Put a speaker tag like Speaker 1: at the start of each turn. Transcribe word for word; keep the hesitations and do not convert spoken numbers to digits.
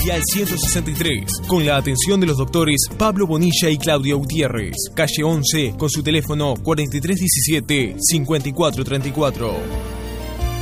Speaker 1: y al ciento sesenta y tres, con la atención de los doctores Pablo Bonilla y Claudia Gutiérrez. Calle once, con su teléfono cuarenta y tres diecisiete, cincuenta y cuatro treinta y cuatro.